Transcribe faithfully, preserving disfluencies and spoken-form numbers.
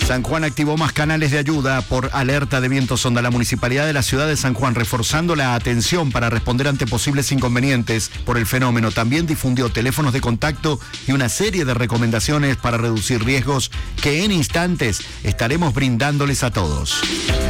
San Juan activó más canales de ayuda por alerta de viento sonda. La Municipalidad de la ciudad de San Juan, reforzando la atención para responder ante posibles inconvenientes por el fenómeno, también difundió teléfonos de contacto y una serie de recomendaciones para reducir riesgos que en instantes estaremos brindándoles a todos.